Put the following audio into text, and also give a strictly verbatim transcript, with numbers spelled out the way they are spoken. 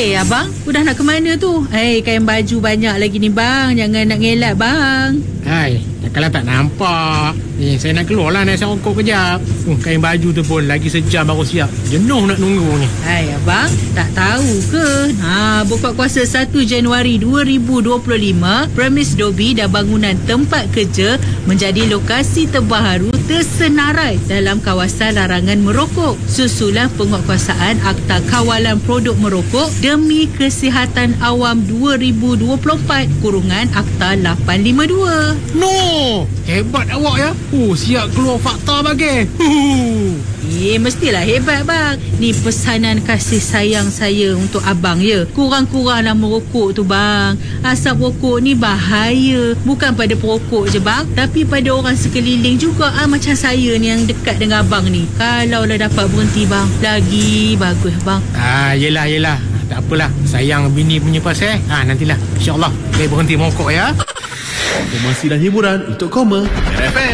Eh abang, udah nak ke mana tu? Eh kain baju banyak lagi ni bang. Jangan nak ngelak bang. Hai, kalau tak nampak. Eh, saya nak keluar lah, nak sokok kejap. Uh, kain baju tu pun lagi sejam baru siap. Jenuh nak nunggu ni. Hai abang, tak tahu ke? Ha, buka kuasa satu Januari dua ribu dua puluh lima, premis Dobi dan bangunan tempat kerja menjadi lokasi terbaru tersenarai dalam kawasan larangan merokok. Susulan penguatkuasaan Akta Kawalan Produk Merokok Demi Kesihatan Awam dua ribu dua puluh empat kurungan Akta lapan lima dua. No! Hebat awak ya. Uh, siap keluar fakta bagi. Uh. Eh, mestilah hebat bang. Ni pesanan kasih sayang saya untuk abang ya. Kurang-kuranglah merokok tu bang. Asap rokok ni bahaya. Bukan pada perokok je bang, tapi pada orang sekeliling juga ah, macam saya ni yang dekat dengan abang ni. Kalau lah dapat berhenti bang, lagi bagus bang. Ah, yelah, yelah. Tak apalah. Sayang bini punya pasal. Ah, nantilah. InsyaAllah saya berhenti merokok ya. Informasi dan hiburan untuk Koma R F M.